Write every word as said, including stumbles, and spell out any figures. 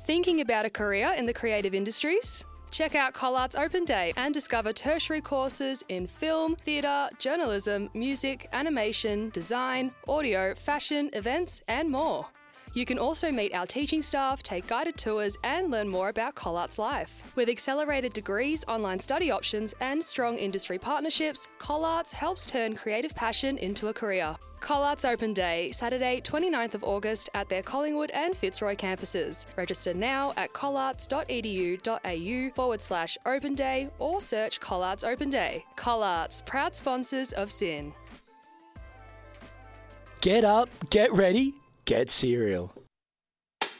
Thinking about a career in the creative industries? Check out Collart's Open Day and discover tertiary courses in film, theatre, journalism, music, animation, design, audio, fashion, events, and more. You can also meet our teaching staff, take guided tours, and learn more about Collart's life. With accelerated degrees, online study options, and strong industry partnerships, Collart's helps turn creative passion into a career. Collart's Open Day, Saturday, twenty-ninth of August at their Collingwood and Fitzroy campuses. Register now at collarts.edu.au forward slash open day or search Collart's Open Day. Collart's, proud sponsors of S Y N. Get up, get ready, get cereal.